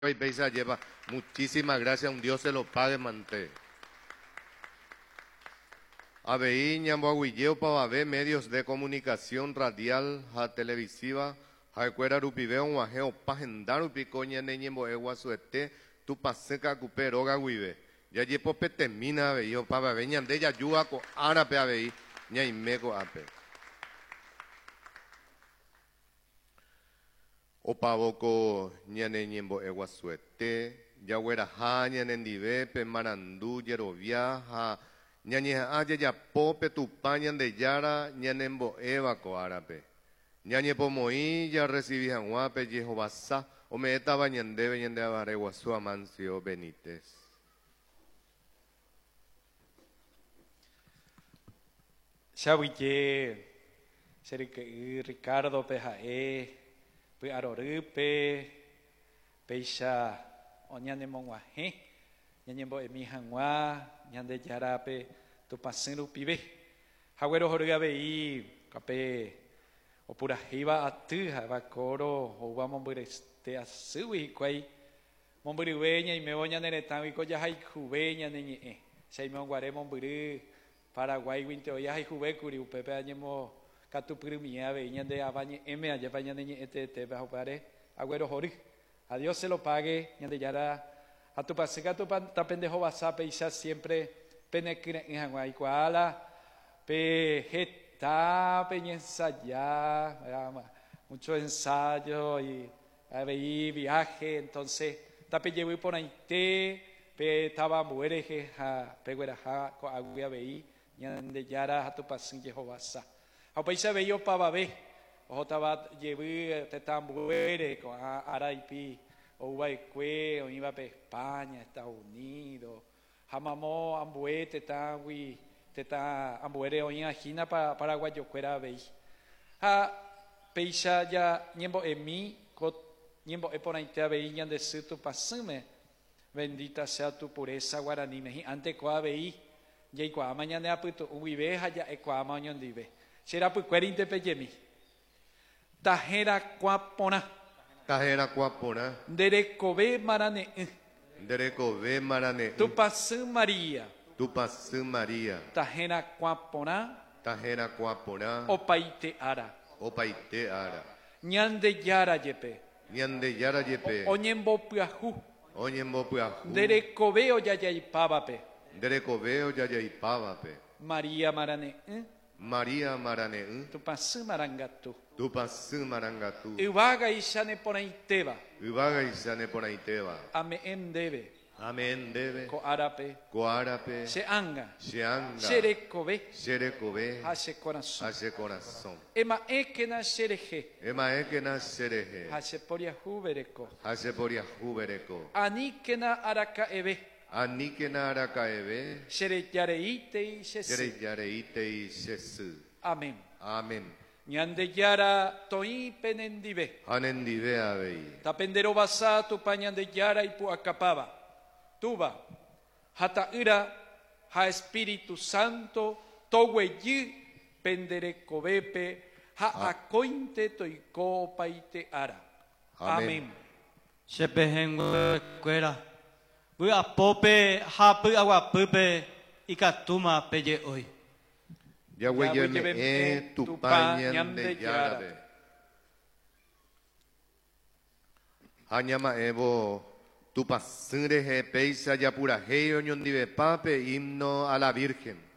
y Peisa lleva. Muchísimas gracias, un Dios se lo pague, manté. Abei ñamboaguilleo para ver medios de comunicación radial, televisiva, jacuera rupiveo, guajeo, pajendaru picoña neñembo egua suete, tu paseca cuperoga guive. Ya llepo petemina veio, para ver ñande ya yuga co árape abei, ñaimeco ape. O pavoco ñane ñembo egua suete, ya huera ja ñanendive, pe marandu, yerovia, ja. Ñañe aya ya pope tu pañan de yara ñanembo eva coarape. Ñañe pomoí ya recibí janguape Jehová o me estaba ñandebe ñande abaregua su amancio Benítez. Xaviye, Ricardo Pejae, Pe Arorupe, Peixa, Oñane Monguaje, Ñañembo Emi Janguá, Ñande Yarape, Tupacenru Pibe, Jaguero Jorgabeí, Capé, O Purajiba Atuja, Bacoro, O Vamombureste Asui, Quay, Momburiweña y Meoña Neretan, y Coyajai Juveña, Neñe, Saimon Guare Momburi, Paraguay, Winteoya y Juvecuri, Upepe Añemo, Catuprimia, Veña de Abañe, M, Ayapaña Neñe, Bajo Pare, Agüero Jori, a Dios se lo pague, Ñande Yara. A tu paseca tu pendejo wasape y siempre penecre en Hawái cuala pe geta ensayar mucho ensayo y veí viaje entonces tape llevo por ahí pe estaba muere ja peguera ja co agua veí ñande yara a tu pasen Jehová sa a paisa veio para ver o estaba llevé te tambuere con araipi o Ubaicue, o iba para España, Estados Unidos, Jamamó, Ambué, Tetangui, Ambuere, o en China para Paraguay, yo fuera veis. Ha, Peixa ya, Niembo Emi, Niembo Eponaita veían de ser tu pasame, bendita sea tu pureza, Guaraní, Meji, ante Coa veí, ya y Coa mañana apuesto, Uibeja ya Ecoa mañana dive. Será pues cuarinte peyemi. Tajera Coapona. Tajera Cuapona, Derecobe Marane, Derecove Marane, Tupassu Maria, Tupassu Maria, Tajena Quapona, Tajera Cuapona, Opaite Ara, Opaite Ara, Ñande Yara Yepe, Ñande Yara Yepe, Oñembo Piahu, Oñembo Puajú, Derecobeo Yayay Pavape, Derecoveo Yayaipabape, Maria Marane, Maria Marane, Tupassu Marangatu, Tupassu Marangatu, Uvaga Ishane Ponaiteva, Uvaga Isane Ponaiteva, Ame Debe, Amén debe, Coarape, Coarape, Seanga, Sheanga, Serecobe, Sherecove, Hace Corazón, Hace corazón, Ema Ekena Sereje, Emaekena Sereje, Hace Poriahu Bereco, Hace Poria Jubereco, Anikena Araka Ebe, Anikena Arakaeve, Shereyareite y Shesi. Shereyareite y Shesu. Amén. Amén. Ñande Yara Toi Penendive. Anendive Abei. Tapendero basa tu pañande Yara y Puacapaba. Tuba. Hata ira. Ha Espíritu Santo. Toweyi. Pendere cobepe. Ha acointe toico paite ara. Amén. Shepehengue cuera. Bua pope hapu agua pupe ikatuma peye hoy. Yahweh yeme tu pañan de yarabe. Hañama evo tu pasure je peisa ya pura heyo ñondive pape himno a la Virgen.